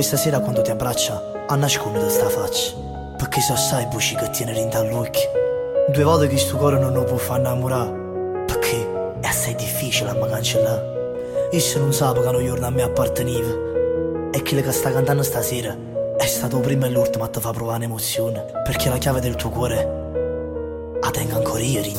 questa sera quando ti abbraccia a nascondere sta faccia, perché so sai buci che tiene rinta all'occhio. Due volte che sto cuore non lo può far innamorare, perché è assai difficile a me cancellare. Esse non sa che un giorno a me apparteneva, e quello che sta cantando stasera è stato prima e l'ultimo a te fa provare un'emozione, perché la chiave del tuo cuore la tengo ancora io,